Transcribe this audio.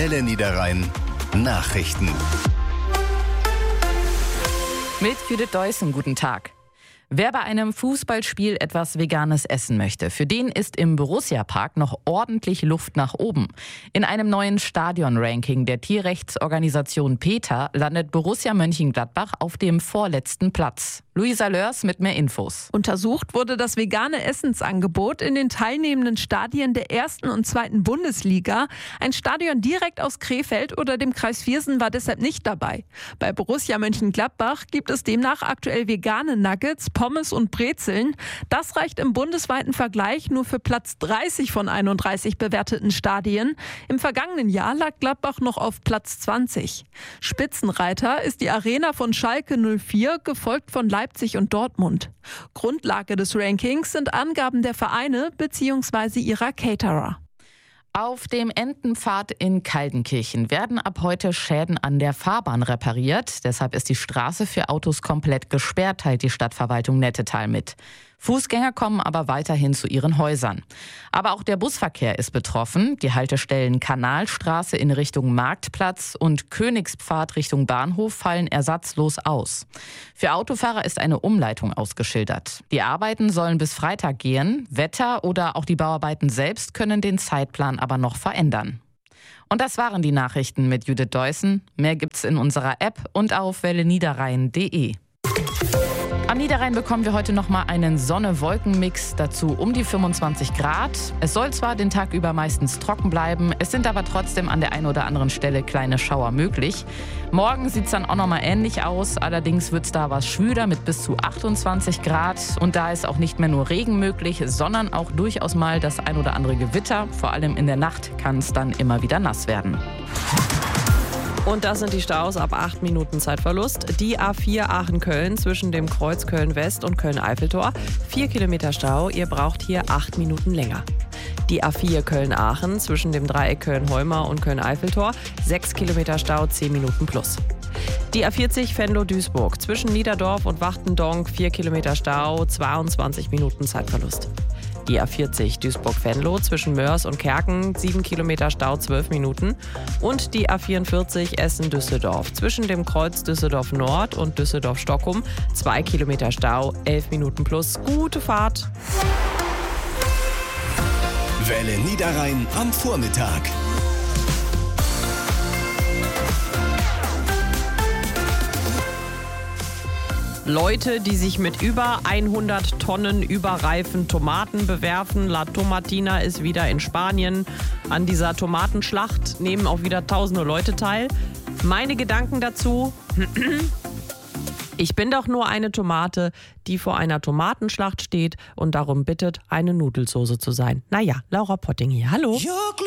Welle Niederrhein Nachrichten. Mit Judith Deussen, guten Tag. Wer bei einem Fußballspiel etwas Veganes essen möchte, für den ist im Borussia-Park noch ordentlich Luft nach oben. In einem neuen Stadion-Ranking der Tierrechtsorganisation PETA landet Borussia Mönchengladbach auf dem vorletzten Platz. Luisa Lörs mit mehr Infos. Untersucht wurde das vegane Essensangebot in den teilnehmenden Stadien der 1. und 2. Bundesliga. Ein Stadion direkt aus Krefeld oder dem Kreis Viersen war deshalb nicht dabei. Bei Borussia Mönchengladbach gibt es demnach aktuell vegane Nuggets, Pommes und Brezeln. Das reicht im bundesweiten Vergleich nur für Platz 30 von 31 bewerteten Stadien. Im vergangenen Jahr lag Gladbach noch auf Platz 20. Spitzenreiter ist die Arena von Schalke 04, gefolgt von Leipzig und Dortmund. Grundlage des Rankings sind Angaben der Vereine bzw. ihrer Caterer. Auf dem Entenpfad in Kaldenkirchen werden ab heute Schäden an der Fahrbahn repariert. Deshalb ist die Straße für Autos komplett gesperrt, teilt die Stadtverwaltung Nettetal mit. Fußgänger kommen aber weiterhin zu ihren Häusern. Aber auch der Busverkehr ist betroffen. Die Haltestellen Kanalstraße in Richtung Marktplatz und Königspfad Richtung Bahnhof fallen ersatzlos aus. Für Autofahrer ist eine Umleitung ausgeschildert. Die Arbeiten sollen bis Freitag gehen. Wetter oder auch die Bauarbeiten selbst können den Zeitplan aber noch verändern. Und das waren die Nachrichten mit Judith Deussen. Mehr gibt's in unserer App und auf welleniederrhein.de. Am Niederrhein bekommen wir heute nochmal einen Sonne-Wolken-Mix, dazu um die 25 Grad. Es soll zwar den Tag über meistens trocken bleiben, es sind aber trotzdem an der einen oder anderen Stelle kleine Schauer möglich. Morgen sieht es dann auch nochmal ähnlich aus, allerdings wird es da was schwüler mit bis zu 28 Grad. Und da ist auch nicht mehr nur Regen möglich, sondern auch durchaus mal das ein oder andere Gewitter. Vor allem in der Nacht kann es dann immer wieder nass werden. Und das sind die Staus ab 8 Minuten Zeitverlust. Die A4 Aachen-Köln zwischen dem Kreuz Köln-West und Köln-Eiffeltor. 4 Kilometer Stau, ihr braucht hier 8 Minuten länger. Die A4 Köln-Aachen zwischen dem Dreieck Köln-Heumar und Köln-Eiffeltor. 6 Kilometer Stau, 10 Minuten plus. Die A40 Venlo-Duisburg zwischen Niederdorf und Wachtendonk. 4 Kilometer Stau, 22 Minuten Zeitverlust. Die A40 Duisburg-Venlo zwischen Mörs und Kerken, 7 Kilometer Stau, 12 Minuten. Und die A44 Essen-Düsseldorf zwischen dem Kreuz Düsseldorf-Nord und Düsseldorf-Stockholm, 2 Kilometer Stau, 11 Minuten plus. Gute Fahrt! Welle Niederrhein am Vormittag. Leute, die sich mit über 100 Tonnen überreifen Tomaten bewerfen. La Tomatina ist wieder in Spanien. An dieser Tomatenschlacht nehmen auch wieder tausende Leute teil. Meine Gedanken dazu: Ich bin doch nur eine Tomate, die vor einer Tomatenschlacht steht und darum bittet, eine Nudelsoße zu sein. Naja, Laura Potting hier. Hallo.